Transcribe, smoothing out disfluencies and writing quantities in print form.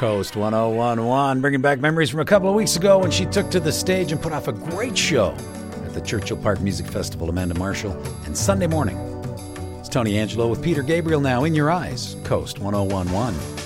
Coast 1011, bringing back memories from a couple of weeks ago when she took to the stage and put off a great show at the Churchill Park Music Festival. Amanda Marshall and Sunday Morning. It's Tony Angelo with Peter Gabriel now. In Your Eyes, Coast 1011.